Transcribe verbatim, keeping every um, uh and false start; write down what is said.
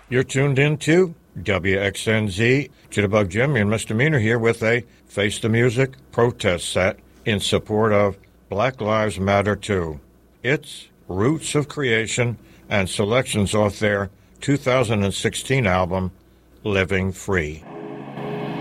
You're tuned in to W X N Z. Jitterbug Jimmy and Misdemeanor here with a Face the Music protest set in support of Black Lives Matter two. It's Roots of Creation and selections off their two thousand sixteen album, Living Free.